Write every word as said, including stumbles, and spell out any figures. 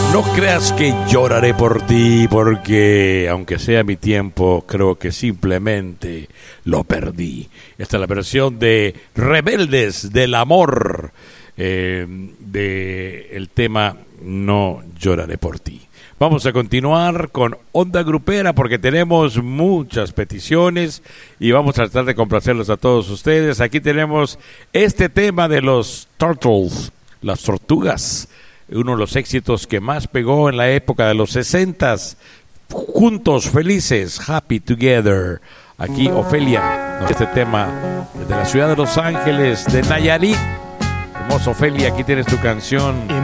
No creas que lloraré por ti, porque aunque sea mi tiempo, creo que simplemente lo perdí. Esta es la versión de Rebeldes del Amor, eh, de el tema No lloraré por ti. Vamos a continuar con Onda Grupera porque tenemos muchas peticiones y vamos a tratar de complacerlos a todos ustedes. Aquí tenemos este tema de los Turtles, las tortugas. Uno de los éxitos que más pegó en la época de los sesentas. Juntos, felices, happy together. Aquí Ofelia, este tema de la ciudad de Los Ángeles, de Nayarit. Hermosa Ofelia, aquí tienes tu canción.